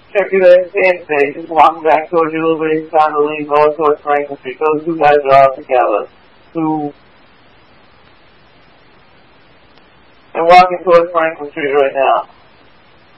check it out fan page. Just walking back towards your little bit inside the lane, going towards Franklin Street. Those two guys are all together. And walking towards Franklin Street right now.